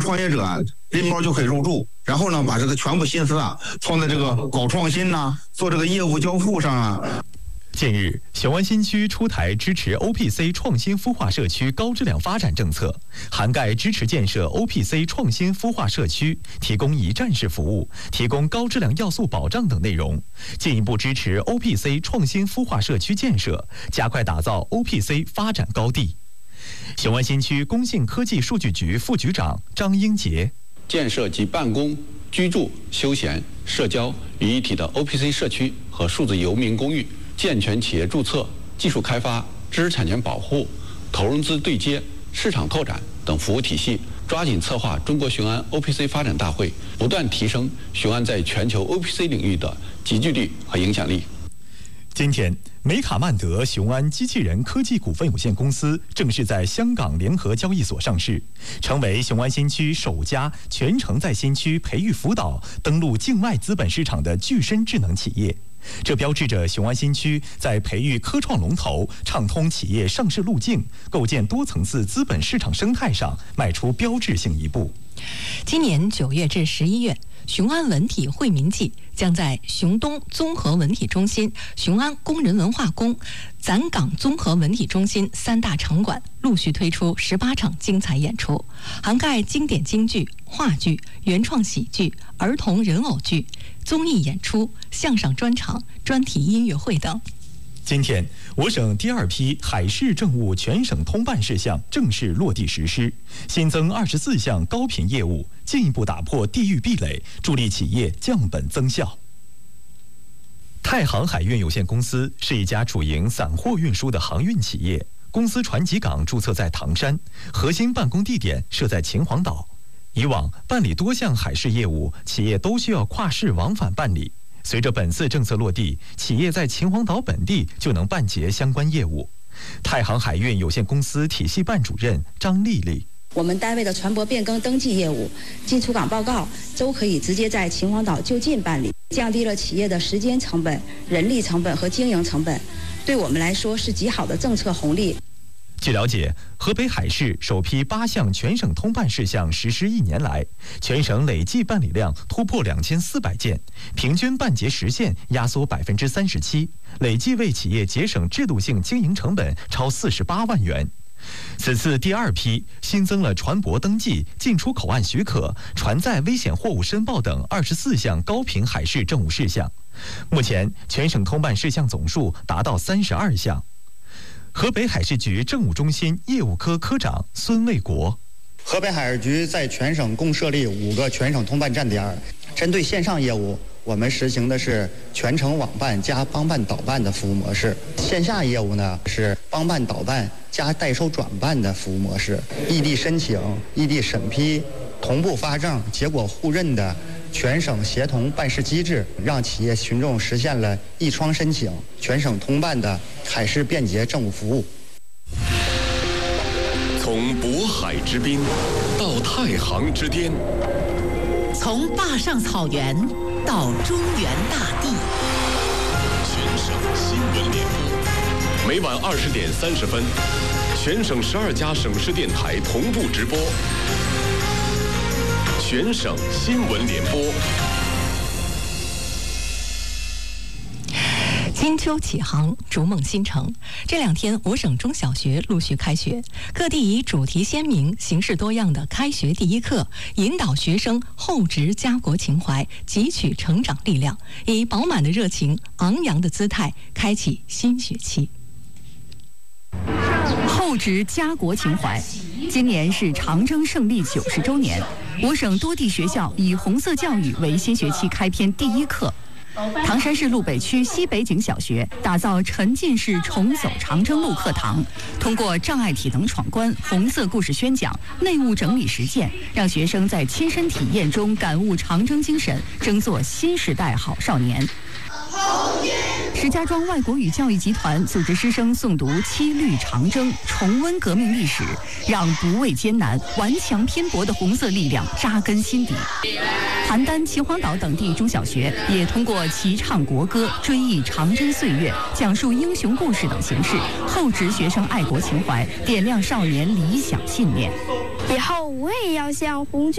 创业者拎包就可以入驻，然后呢，把这个全部心思放在这个搞创新做这个业务交付上近日，雄安新区出台支持 OPC 创新孵化社区高质量发展政策，涵盖支持建设 OPC 创新孵化社区、提供一站式服务、提供高质量要素保障等内容，进一步支持 OPC 创新孵化社区建设，加快打造 OPC 发展高地。雄安新区工信科技数据局副局长张英杰： 建设集办公、居住、休闲、社交于一体的 OPC 社区和数字游民公寓，健全企业注册、技术开发、知识产权保护、投融资对接、市场拓展等服务体系，抓紧策划中国雄安 OPC 发展大会，不断提升雄安在全球 OPC 领域的集聚力和影响力。 今天，美卡曼德雄安机器人科技股份有限公司正式在香港联合交易所上市，成为雄安新区首家全程在新区培育辅导登陆境外资本市场的具身智能企业。这标志着雄安新区在培育科创龙头、畅通企业上市路径、构建多层次资本市场生态上迈出标志性一步。 今年9月至11月，雄安文体惠民季将在雄东综合文体中心、雄安工人文化宫、攒港综合文体中心3大场馆陆续推出18场精彩演出，涵盖经典京剧、话剧、原创喜剧、儿童人偶剧、综艺演出、相声专场、专题音乐会等。 今天，我省第2批海事政务全省通办事项正式落地实施，新增24项高频业务，进一步打破地域壁垒，助力企业降本增效。太行海运有限公司是一家主营散货运输的航运企业，公司船籍港注册在唐山，核心办公地点设在秦皇岛。以往办理多项海事业务，企业都需要跨市往返办理。随着本次政策落地，企业在秦皇岛本地就能办结相关业务。太行海运有限公司体系办主任张丽丽： 我们单位的船舶变更登记业务、进出港报告都可以直接在秦皇岛就近办理，降低了企业的时间成本、人力成本和经营成本，对我们来说是极好的政策红利。 据了解，河北海市首批8项全省通办事项实施1年来，全省累计办理量突破2400件，平均办结实现压缩37%，累计为企业节省制度性经营成本超48万元。此次第2批新增了船舶登记、进出口岸许可、船载危险货物申报等24项高频海事政务事项，目前全省通办事项总数达到32项。河北海事局政务中心业务科科长孙卫国： 河北海事局在全省共设立5个全省通办站点，针对线上业务，我们实行的是全程网办加帮办导办的服务模式；线下业务呢是帮办导办加代收转办的服务模式。异地申请、异地审批、同步发证、结果互认的全省协同办事机制，让企业群众实现了一窗申请、全省通办的海事便捷政务服务。 从渤海之滨到太行之巅， 从坝上草原到中原大地， 全省新闻联播，每晚20点30分，全省12家省市电台同步直播。全省新闻联播。 金秋启航，逐梦新城。这2天，我省中小学陆续开学，各地以主题鲜明、形式多样的开学第一课，引导学生厚植家国情怀，汲取成长力量，以饱满的热情、昂扬的姿态，开启新学期。 厚植家国情怀。今年是长征胜利90周年，我省多地学校以红色教育为新学期开篇第一课。唐山市路北区西北井小学打造沉浸式重走长征路课堂，通过障碍体能闯关、红色故事宣讲、内务整理实践，让学生在亲身体验中感悟长征精神，争做新时代好少年。石家庄外国语教育集团组织师生诵读《七律长征》，重温革命历史，让不畏艰难、顽强拼搏的红色力量扎根心底。邯郸、秦皇岛等地中小学也通过齐唱国歌、追忆长征岁月、讲述英雄故事等形式，厚植学生爱国情怀，点亮少年理想信念。 以后我也要像红军